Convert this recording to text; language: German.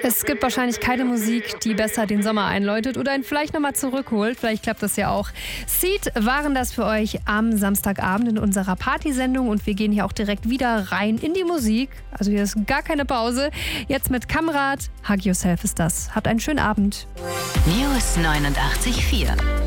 Es gibt wahrscheinlich keine Musik, die besser den Sommer einläutet oder ihn vielleicht nochmal zurückholt. Vielleicht klappt das ja auch. Seed waren das für euch am Samstagabend in unserer Partysendung und wir gehen hier auch direkt wieder rein in die Musik. Also hier ist gar keine Pause. Jetzt mit Kamrat, Hug Yourself ist das. Habt einen schönen Abend. News 89.4